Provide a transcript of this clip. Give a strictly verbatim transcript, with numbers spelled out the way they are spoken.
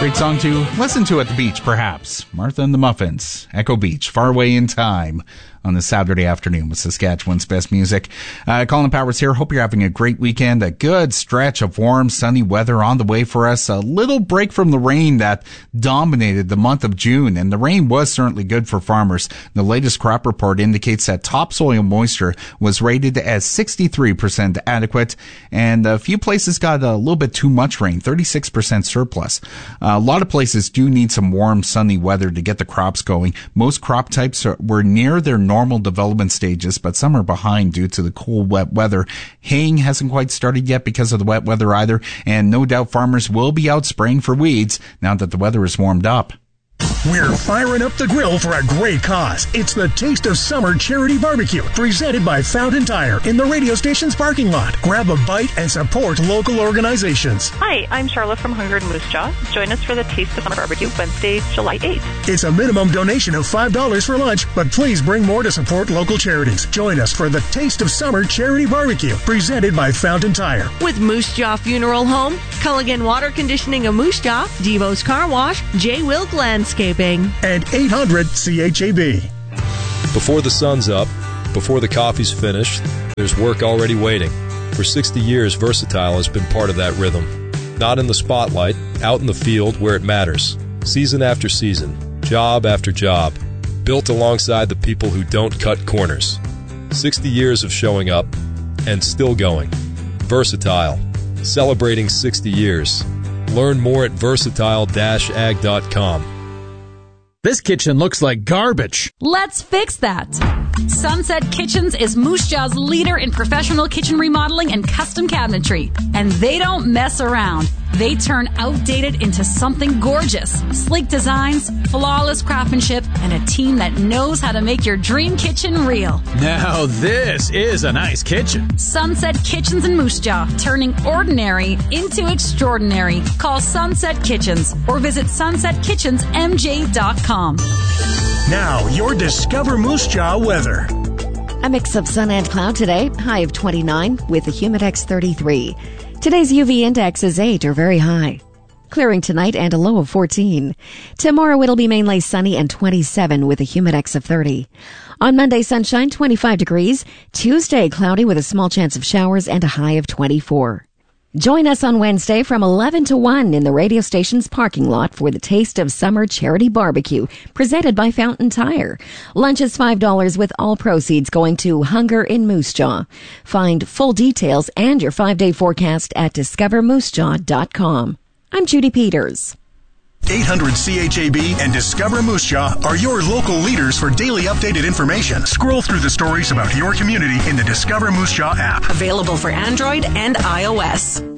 Great song to listen to at the beach, perhaps. Martha and the Muffins, Echo Beach, Far Away in Time, on this Saturday afternoon with Saskatchewan's best music. Uh, Colin Powers here. Hope you're having a great weekend. A good stretch of warm, sunny weather on the way for us. A little break from the rain that dominated the month of June, and the rain was certainly good for farmers. The latest crop report indicates that topsoil moisture was rated as sixty-three percent adequate, and a few places got a little bit too much rain, thirty-six percent surplus. Uh, a lot of places do need some warm, sunny weather to get the crops going. Most crop types are, were near their normal normal development stages, but some are behind due to the cool, wet weather. Haying hasn't quite started yet because of the wet weather either, and no doubt farmers will be out spraying for weeds now that the weather is warmed up. We're firing up the grill for a great cause. It's the Taste of Summer Charity Barbecue, presented by Fountain Tire in the radio station's parking lot. Grab a bite and support local organizations. Hi, I'm Charlotte from Hunger and Moose Jaw. Join us for the Taste of Summer Barbecue, Wednesday, July eighth. It's a minimum donation of five dollars for lunch, but please bring more to support local charities. Join us for the Taste of Summer Charity Barbecue, presented by Fountain Tire. With Moose Jaw Funeral Home, Culligan Water Conditioning of Moose Jaw, Devo's Car Wash, J. Wilk Landscaping, and eight hundred C H A B. Before the sun's up, before the coffee's finished, there's work already waiting. For sixty years, Versatile has been part of that rhythm. Not in the spotlight, out in the field where it matters. Season after season, job after job, built alongside the people who don't cut corners. sixty years of showing up and still going. Versatile, celebrating sixty years. Learn more at versatile dash ag dot com. This kitchen looks like garbage. Let's fix that. Sunset Kitchens is Moose Jaw's leader in professional kitchen remodeling and custom cabinetry. And they don't mess around. They turn outdated into something gorgeous. Sleek designs, flawless craftsmanship, and a team that knows how to make your dream kitchen real. Now this is a nice kitchen. Sunset Kitchens in Moose Jaw, turning ordinary into extraordinary. Call Sunset Kitchens or visit sunset kitchens m j dot com. Now, your Discover Moose Jaw weather. A mix of sun and cloud today, high of twenty-nine with a humidex thirty-three. Today's U V index is eight or very high. Clearing tonight and a low of fourteen. Tomorrow it'll be mainly sunny and twenty-seven with a humidex of thirty. On Monday, sunshine, twenty-five degrees. Tuesday, cloudy with a small chance of showers and a high of twenty-four. Join us on Wednesday from eleven to one in the radio station's parking lot for the Taste of Summer Charity Barbecue, presented by Fountain Tire. Lunch is five dollars with all proceeds going to Hunger in Moose Jaw. Find full details and your five-day forecast at discover moose jaw dot com. I'm Judy Peters. eight hundred C H A B and Discover Moose Jaw are your local leaders for daily updated information. Scroll through the stories about your community in the Discover Moose Jaw app. Available for Android and iOS.